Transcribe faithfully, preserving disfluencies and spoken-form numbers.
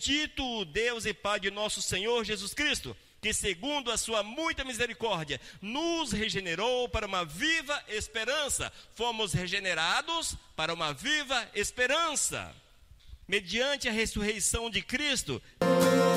Bendito o Deus e Pai de nosso Senhor Jesus Cristo, que segundo a sua muita misericórdia, nos regenerou para uma viva esperança. Fomos regenerados para uma viva esperança, mediante a ressurreição de Cristo.